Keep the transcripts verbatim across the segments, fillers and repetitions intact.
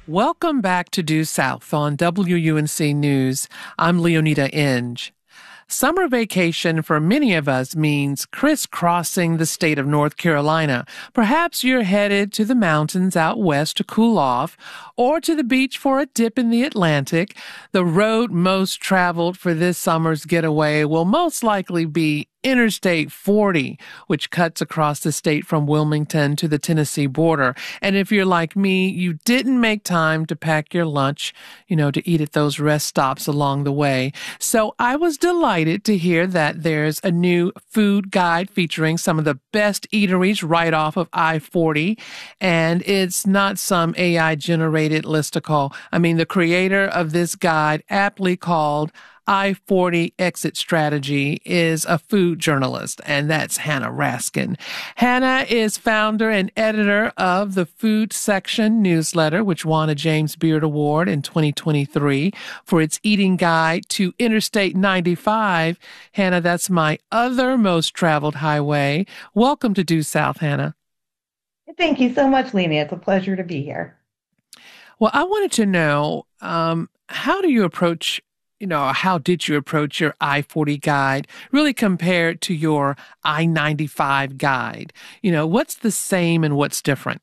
Welcome back to Due South on W U N C News. I'm Leonida Inge. Summer vacation for many of us means crisscrossing the state of North Carolina. Perhaps you're headed to the mountains out west to cool off, or to the beach for a dip in the Atlantic. The road most traveled for this summer's getaway will most likely be Interstate forty, which cuts across the state from Wilmington to the Tennessee border. And if you're like me, you didn't make time to pack your lunch, you know, to eat at those rest stops along the way. So I was delighted to hear that there's a new food guide featuring some of the best eateries right off of I forty. And it's not some A I-generated listicle. I mean, the creator of this guide, aptly called I forty Exit Strategy, is a food journalist, and that's Hannah Raskin. Hannah is founder and editor of the Food Section newsletter, which won a James Beard Award in twenty twenty-three for its eating guide to Interstate ninety-five. Hannah, that's my other most traveled highway. Welcome to Due South, Hannah. Thank you so much, Lena. It's a pleasure to be here. Well, I wanted to know, um, how do you approach You know, how did you approach your I forty guide, really compared to your I ninety-five guide? You know, what's the same and what's different?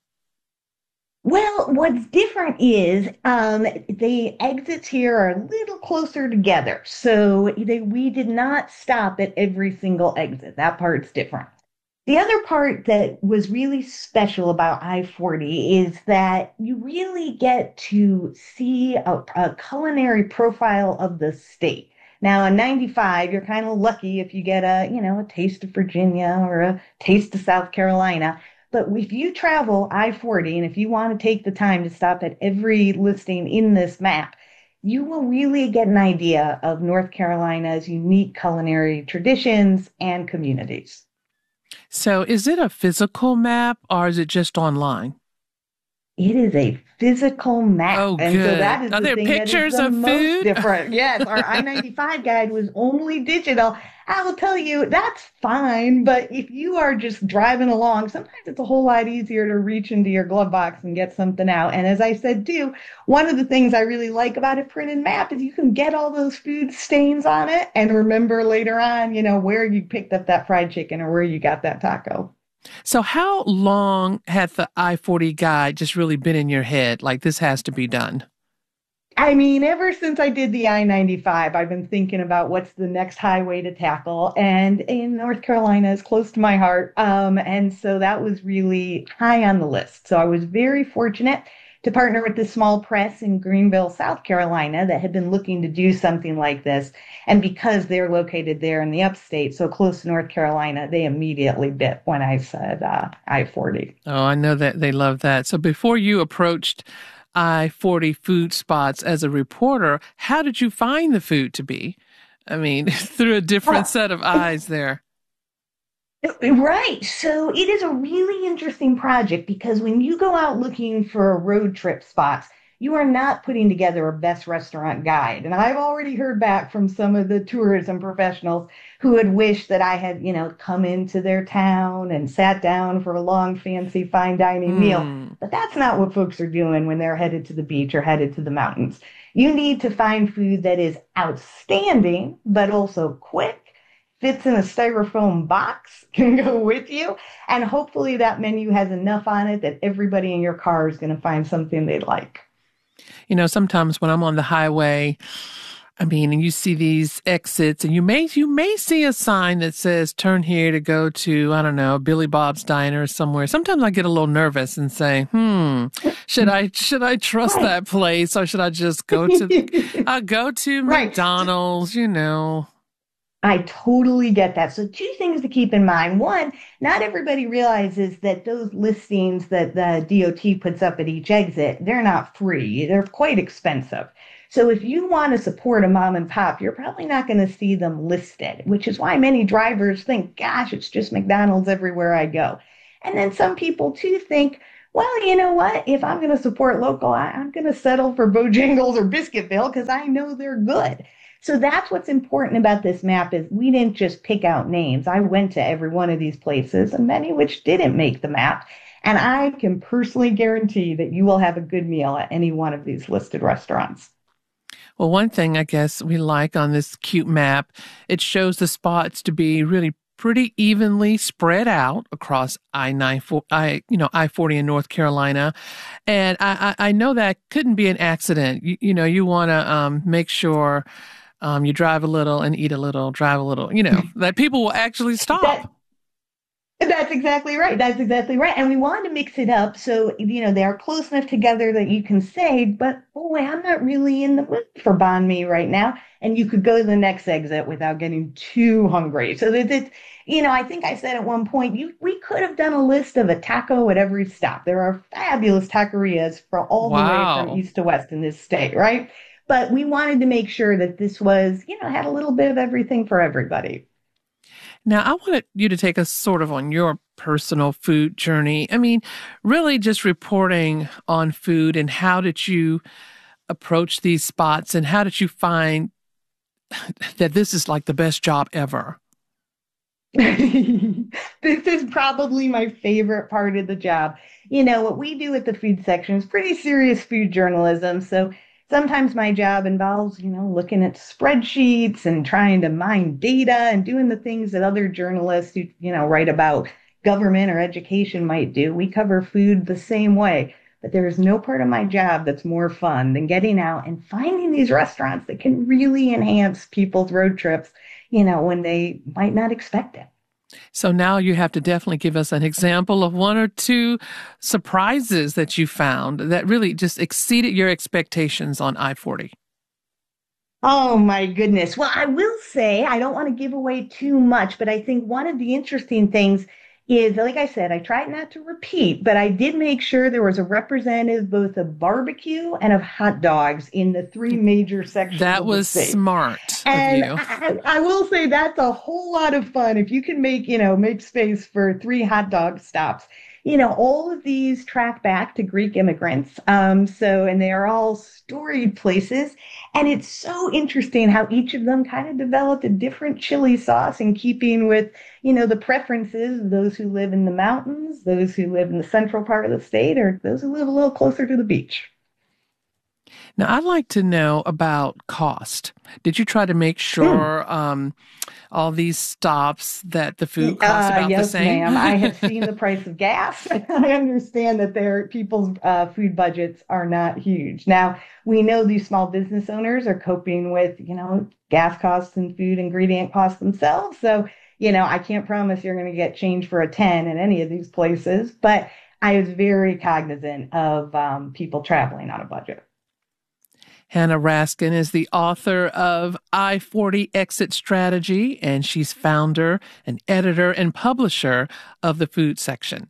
Well, what's different is um, the exits here are a little closer together. So they, we did not stop at every single exit. That part's different. The other part that was really special about I forty is that you really get to see a, a culinary profile of the state. Now, on ninety-five, you're kind of lucky if you get a, you know, a taste of Virginia or a taste of South Carolina. But if you travel I forty, and if you want to take the time to stop at every listing in this map, you will really get an idea of North Carolina's unique culinary traditions and communities. So is it a physical map or is it just online? It is a physical map. Oh, And so good. that is Are the there thing that is pictures the of most food? different. Yes, our I ninety-five guide was only digital. I will tell you, that's fine. But if you are just driving along, sometimes it's a whole lot easier to reach into your glove box and get something out. And as I said, too, one of the things I really like about a printed map is you can get all those food stains on it and remember later on, you know, where you picked up that fried chicken or where you got that taco. So how long had the I forty guide just really been in your head? Like, this has to be done. I mean, ever since I did the I ninety-five, I've been thinking about what's the next highway to tackle. And in North Carolina is close to my heart. Um, and so that was really high on the list. So I was very fortunate to partner with the small press in Greenville, South Carolina, that had been looking to do something like this. And because they're located there in the upstate, so close to North Carolina, they immediately bit when I said uh, I forty. Oh, I know that they love that. So before you approached I forty food spots as a reporter, how did you find the food to be? I mean, through a different set of eyes there. Right. So it is a really interesting project because when you go out looking for road trip spots, you are not putting together a best restaurant guide. And I've already heard back from some of the tourism professionals who had wished that I had, you know, come into their town and sat down for a long, fancy, fine dining meal. Hmm. But that's not what folks are doing when they're headed to the beach or headed to the mountains. You need to find food that is outstanding, but also quick, fits in a styrofoam box, can go with you. And hopefully that menu has enough on it that everybody in your car is going to find something they like. You know, sometimes when I'm on the highway, I mean, and you see these exits and you may, you may see a sign that says turn here to go to, I don't know, Billy Bob's Diner or somewhere. Sometimes I get a little nervous and say, hmm, should I, should I trust Right. that place or should I just go to, I'll go to Right. McDonald's, you know? I totally get that. So two things to keep in mind. One, not everybody realizes that those listings that the D O T puts up at each exit, they're not free. They're quite expensive. So if you want to support a mom and pop, you're probably not going to see them listed, which is why many drivers think, gosh, it's just McDonald's everywhere I go. And then some people too think, well, you know what? If I'm going to support local, I, I'm going to settle for Bojangles or Biscuitville because I know they're good. So that's what's important about this map is we didn't just pick out names. I went to every one of these places and many which didn't make the map. And I can personally guarantee that you will have a good meal at any one of these listed restaurants. Well, one thing I guess we like on this cute map, it shows the spots to be really pretty evenly spread out across I nine, I, you know, I forty in North Carolina. And I, I, I know that couldn't be an accident. You, you know, you want to um, make sure um, you drive a little and eat a little, drive a little, you know, that people will actually That stop. That's exactly right. That's exactly right. And we wanted to mix it up so, you know, they are close enough together that you can say, but boy, I'm not really in the mood for banh mi right now. And you could go to the next exit without getting too hungry. So that it's, you know, I think I said at one point, you we could have done a list of a taco at every stop. There are fabulous taquerias for all the way from Wow. east to west in this state, right? But we wanted to make sure that this was, you know, had a little bit of everything for everybody. Now, I wanted you to take us sort of on your personal food journey. I mean, really just reporting on food and how did you approach these spots and how did you find that this is like the best job ever? This is probably my favorite part of the job. You know, what we do at the food section is pretty serious food journalism. So sometimes my job involves, you know, looking at spreadsheets and trying to mine data and doing the things that other journalists who, you know, write about government or education might do. We cover food the same way. But there is no part of my job that's more fun than getting out and finding these restaurants that can really enhance people's road trips, you know, when they might not expect it. So now you have to definitely give us an example of one or two surprises that you found that really just exceeded your expectations on I forty. Oh my goodness. Well, I will say I don't want to give away too much, but I think one of the interesting things is, like I said, I tried not to repeat, but I did make sure there was a representative both of barbecue and of hot dogs in the three major sections That of the was state. smart of And you. I, I will say that's a whole lot of fun if you can make, you know, make space for three hot dog stops. You know, all of these track back to Greek immigrants. Um, so, and they are all storied places. And it's so interesting how each of them kind of developed a different chili sauce in keeping with, you know, the preferences of those who live in the mountains, those who live in the central part of the state, or those who live a little closer to the beach. Now, I'd like to know about cost. Did you try to make Mm. sure um, all these stops that the food costs Uh, about the yes, same? ma'am. I have seen the price of gas. I understand that their people's uh, food budgets are not huge. Now, we know these small business owners are coping with, you know, gas costs and food ingredient costs themselves. So, you know, I can't promise you're going to get change for a ten in any of these places, but I was very cognizant of um, people traveling on a budget. Hannah Raskin is the author of I forty Exit Strategy, and she's founder and editor and publisher of the food section.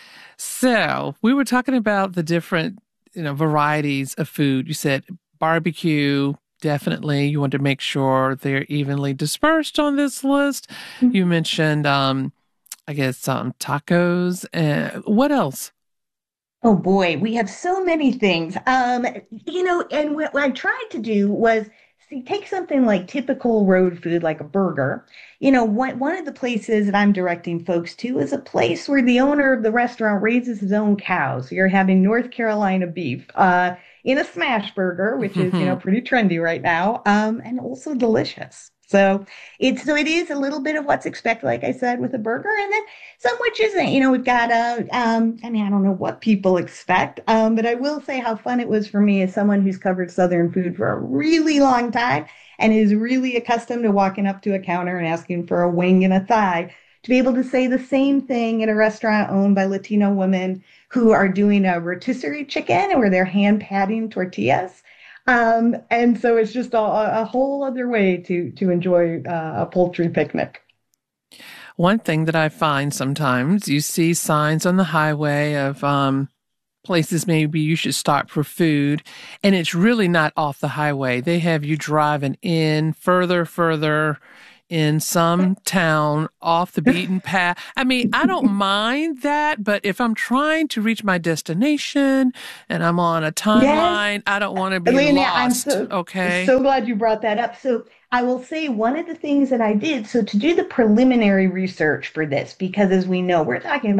So we were talking about the different, you know, varieties of food. You said barbecue, definitely. You want to make sure they're evenly dispersed on this list. You mentioned, um, I guess, um, tacos. And what else? Oh boy, we have so many things. Um, you know, and what, what I tried to do was see, take something like typical road food, like a burger. You know, one one of the places that I'm directing folks to is a place where the owner of the restaurant raises his own cows. So you're having North Carolina beef, uh, in a smash burger, which is, you know, pretty trendy right now, um, and also delicious. So it's so it is a little bit of what's expected, like I said, with a burger, and then some which isn't. You know, we've got a, um, I mean, I don't know what people expect, um, but I will say how fun it was for me as someone who's covered Southern food for a really long time and is really accustomed to walking up to a counter and asking for a wing and a thigh. To be able to say the same thing in a restaurant owned by Latino women who are doing a rotisserie chicken where they're hand patting tortillas. Um, and so it's just a, a whole other way to to enjoy uh, a poultry picnic. One thing that I find sometimes you see signs on the highway of um, places maybe you should stop for food, and it's really not off the highway. They have you driving in further, further in some town off the beaten path. I mean, I don't mind that, but if I'm trying to reach my destination and I'm on a Yes, timeline, I don't want to be Leonie, I'm lost. so Okay. so glad you brought that up. So I will say one of the things that I did, so to do the preliminary research for this, because as we know, we're talking about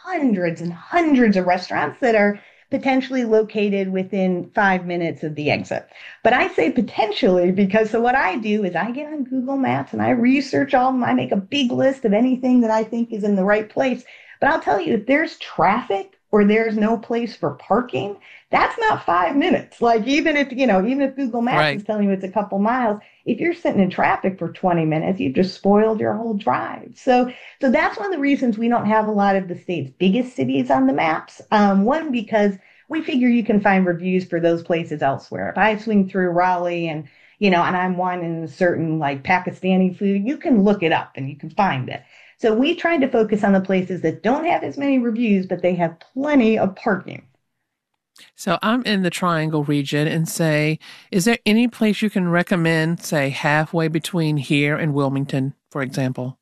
hundreds and hundreds of restaurants that are potentially located within five minutes of the exit. But I say potentially because so what I do is I get on Google Maps and I research all of them. I make a big list of anything that I think is in the right place. But I'll tell you, if there's traffic or there's no place for parking, that's not five minutes. Like even if, you know, even if Google Maps Right. is telling you it's a couple miles, if you're sitting in traffic for twenty minutes, you've just spoiled your whole drive. So, so that's one of the reasons we don't have a lot of the state's biggest cities on the maps. Um, one, because we figure you can find reviews for those places elsewhere. If I swing through Raleigh and, you know, and I'm wanting a certain like Pakistani food, you can look it up and you can find it. So we tried to focus on the places that don't have as many reviews, but they have plenty of parking. So I'm in the Triangle region and say, is there any place you can recommend, say, halfway between here and Wilmington, for example?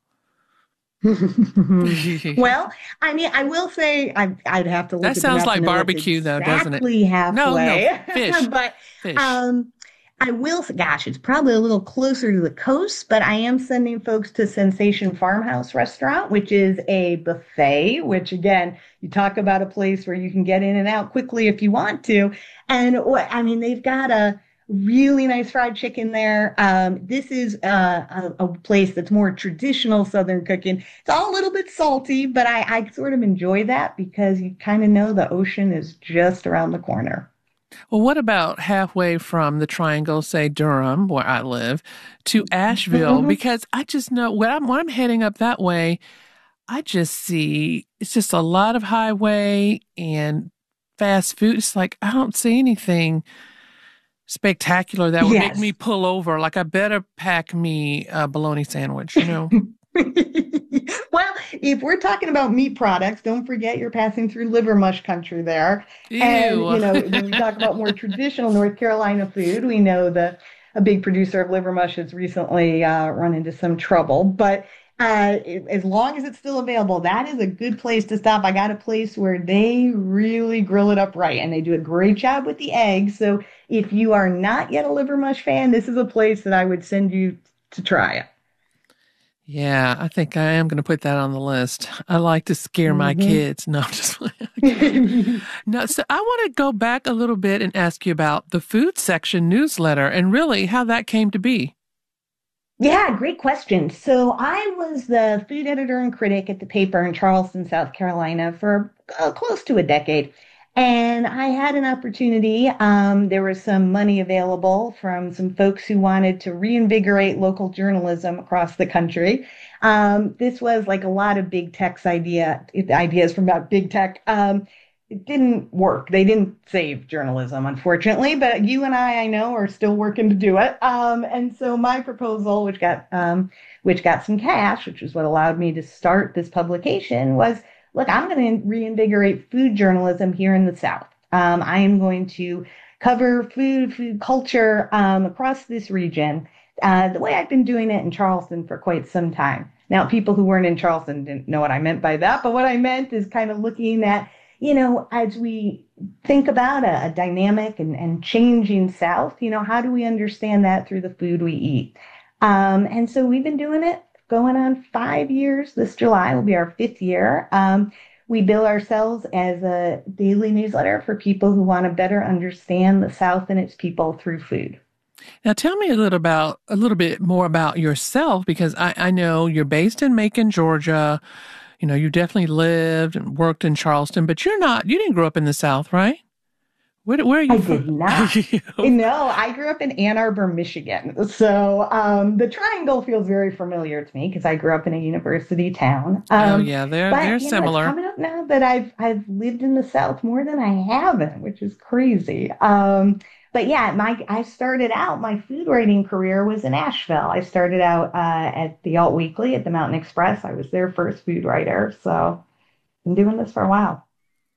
Well, I mean, I will say I, I'd have to look That at the sounds map to like know it's barbecue, though, doesn't it? exactly No, no, halfway. fish, But fish. um, I will, gosh, it's probably a little closer to the coast, but I am sending folks to Sensation Farmhouse Restaurant, which is a buffet, which again, you talk about a place where you can get in and out quickly if you want to. And what, I mean, they've got a really nice fried chicken there. Um, this is uh, a, a place that's more traditional Southern cooking. It's all a little bit salty, but I, I sort of enjoy that because you kind of know the ocean is just around the corner. Well, what about halfway from the Triangle, say Durham, where I live, to Asheville? Mhm. Because I just know when I'm when I'm heading up that way, I just see it's just a lot of highway and fast food. It's like I don't see anything spectacular that would make me Yes. pull over. Like I better pack me a bologna sandwich, you know? Well, if we're talking about meat products, don't forget you're passing through liver mush country there. And, Ew. you know, when we talk about more traditional North Carolina food, we know that a big producer of liver mush has recently uh, run into some trouble. But uh, it- as long as it's still available, that is a good place to stop. I got a place where they really grill it up right and they do a great job with the eggs. So if you are not yet a liver mush fan, this is a place that I would send you to try it. Yeah, I think I am going to put that on the list. I like to scare my Mhm. kids. No, I'm just okay. No, so I want to go back a little bit and ask you about the food section newsletter and really how that came to be. Yeah, great question. So I was the food editor and critic at the paper in Charleston, South Carolina for uh, close to a decade. And I had an opportunity. Um, there was some money available from some folks who wanted to reinvigorate local journalism across the country. Um, this was like a lot of big tech's idea ideas from about big tech. Um, it didn't work. They didn't save journalism, unfortunately, but you and I, I know, are still working to do it. Um, and so my proposal, which got um, which got some cash, which is what allowed me to start this publication, was look, I'm going to reinvigorate food journalism here in the South. Um, I am going to cover food, food culture um, across this region, uh, the way I've been doing it in Charleston for quite some time. Now, people who weren't in Charleston didn't know what I meant by that, but what I meant is kind of looking at, you know, as we think about a, a dynamic and, and changing South, you know, how do we understand that through the food we eat? Um, and so we've been doing it going on five years. This July will be our fifth year. Um, we bill ourselves as a daily newsletter for people who want to better understand the South and its people through food. Now, tell me a little about a little bit more about yourself because I, I know you're based in Macon, Georgia. You know, you definitely lived and worked in Charleston, but you're not, you didn't grow up in the South, right? Where, where are I you from? did not. No, I grew up in Ann Arbor, Michigan. So um, the triangle feels very familiar to me because I grew up in a university town. Oh, Um, yeah, they're, they're but you know, it's similar. coming up now that I've I've lived in the South more than I haven't, which is crazy. Um, but yeah, my I started out my food writing career was in Asheville. I started out uh, at the Alt Weekly at the Mountain Express. I was their first food writer, so I've been doing this for a while.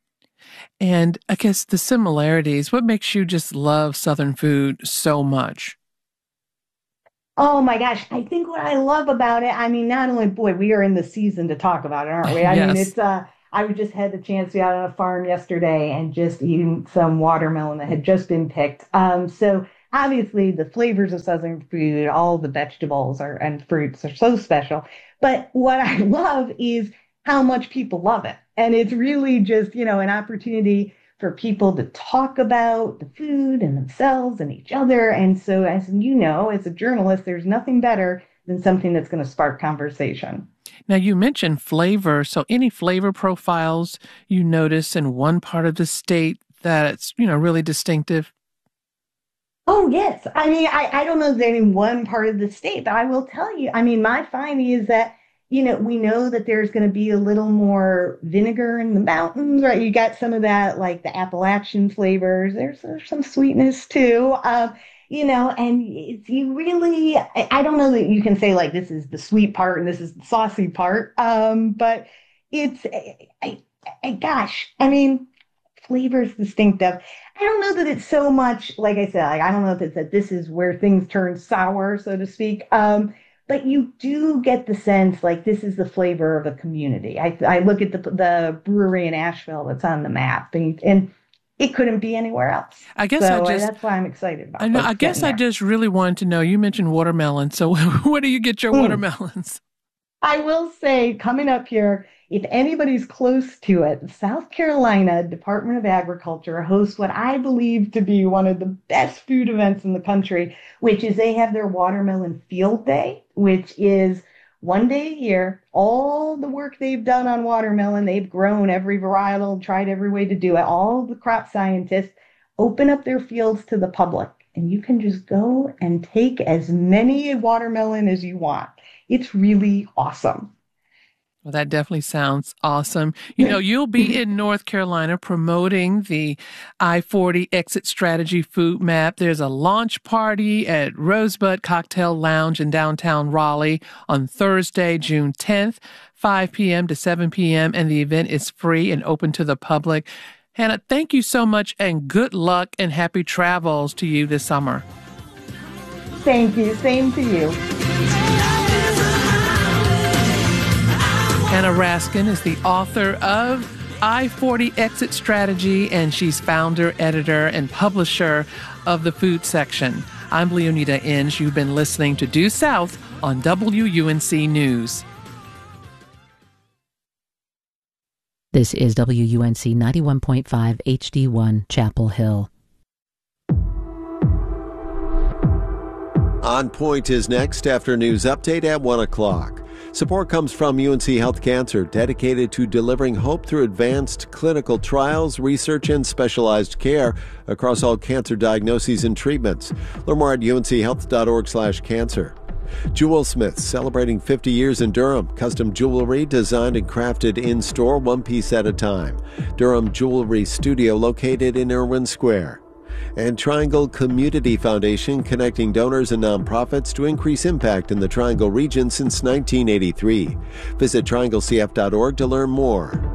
And I guess the similarities, what makes you just love Southern food so much? Oh my gosh, I think what I love about it, I mean, not only, boy, we are in the season to talk about it, aren't we? I mean, Yes. it's, uh, I just had the chance to be out on a farm yesterday and just eating some watermelon that had just been picked. Um, so obviously the flavors of Southern food, all the vegetables are and fruits are so special. But what I love is how much people love it. And it's really just, you know, an opportunity for people to talk about the food and themselves and each other. And so, as you know, as a journalist, there's nothing better than something that's going to spark conversation. Now, you mentioned flavor. So any flavor profiles you notice in one part of the state that's, you know, really distinctive? Oh, yes. I mean, I, I don't know that in one part of the state, but I will tell you, I mean, my finding is that, you know, we know that there's going to be a little more vinegar in the mountains, right? You got some of that, like the Appalachian flavors. There's, there's some sweetness too, uh, you know, and it's, you really, I, I don't know that you can say like this is the sweet part and this is the saucy part, um, but it's, I, I, I, gosh, I mean, flavors distinctive. I don't know that it's so much, like I said, like, I don't know if it's that this is where things turn sour, so to speak. Um, but you do get the sense like this is the flavor of a community. I, I look at the the brewery in Asheville that's on the map, and, and it couldn't be anywhere else. I guess so I just, that's why I'm excited about it. I know. I guess I just really wanted to know. You mentioned watermelon, so where do you get your mm. watermelons? I will say, coming up here, if anybody's close to it, the South Carolina Department of Agriculture hosts what I believe to be one of the best food events in the country, which is they have their Watermelon Field Day, which is one day a year. All the work they've done on watermelon, they've grown every varietal, tried every way to do it. All the crop scientists open up their fields to the public, and you can just go and take as many watermelon as you want. It's really awesome. Well, that definitely sounds awesome. You know, you'll be in North Carolina promoting the I forty Exit Strategy Food Map. There's a launch party at Rosebud Cocktail Lounge in downtown Raleigh on Thursday, June tenth, five p.m. to seven p.m., and the event is free and open to the public. Hannah, thank you so much, and good luck and happy travels to you this summer. Thank you. Same to you. Hannah Raskin is the author of I forty Exit Strategy, and she's founder, editor, and publisher of the food section. I'm Leonida Inge. You've been listening to Due South on W U N C News. This is W U N C ninety-one point five H D one, Chapel Hill. On Point is next after news update at one o'clock. Support comes from U N C Health Cancer, dedicated to delivering hope through advanced clinical trials, research, and specialized care across all cancer diagnoses and treatments. Learn more at unchealth.org slash cancer. Jewelsmith, celebrating fifty years in Durham. Custom jewelry designed and crafted in-store, one piece at a time. Durham Jewelry Studio, located in Irwin Square. And Triangle Community Foundation, connecting donors and nonprofits to increase impact in the Triangle region since nineteen eighty-three. Visit triangle c f dot org to learn more.